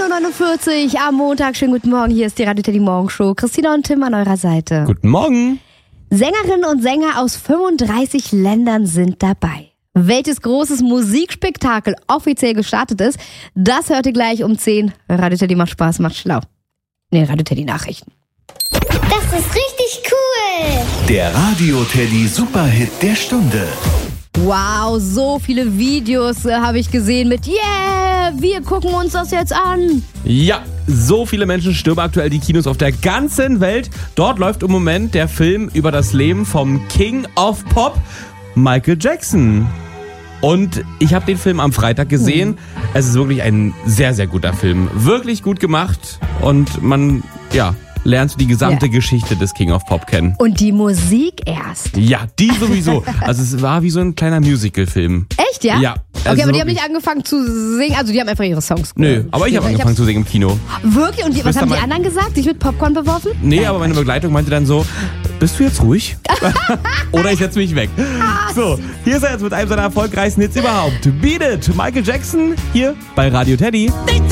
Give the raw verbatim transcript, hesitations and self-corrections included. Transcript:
neun Uhr neunundvierzig am Montag. Schönen guten Morgen, hier ist die Radio Teddy Morgenshow. Christina und Tim an eurer Seite. Guten Morgen. Sängerinnen und Sänger aus fünfunddreißig Ländern sind dabei. Welches großes Musikspektakel offiziell gestartet ist, das hört ihr gleich um zehn. Radio Teddy macht Spaß, macht schlau. Ne, Radio Teddy Nachrichten. Das ist richtig cool. Der Radio Teddy Superhit der Stunde. Wow, so viele Videos äh, habe ich gesehen mit Yeah, wir gucken uns das jetzt an. Ja, so viele Menschen stürmen aktuell die Kinos auf der ganzen Welt. Dort läuft im Moment der Film über das Leben vom King of Pop, Michael Jackson. Und ich habe den Film am Freitag gesehen. Es ist wirklich ein sehr, sehr guter Film. Wirklich gut gemacht und man, ja... lernst du die gesamte ja. Geschichte des King of Pop kennen. Und die Musik erst. Ja, die sowieso. Also es war wie so ein kleiner Musical-Film. Echt, ja? Ja. Okay, also aber die haben nicht angefangen zu singen, also die haben einfach ihre Songs Nö, aber ich habe angefangen ich zu singen im Kino. Wirklich? Und die, was haben die mal, anderen gesagt? Sich mit Popcorn beworfen? Nee, Nein, aber meine Begleitung meinte dann so, bist du jetzt ruhig? Oder ich setze mich weg. So, hier ist er jetzt mit einem seiner erfolgreichsten Hits überhaupt. Beat It, Michael Jackson, hier bei Radio Teddy.